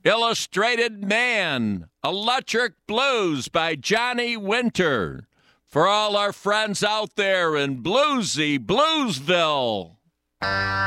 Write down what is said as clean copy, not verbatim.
Illustrated Man, Electric Blues by Johnny Winter. For all our friends out there in bluesy Bluesville.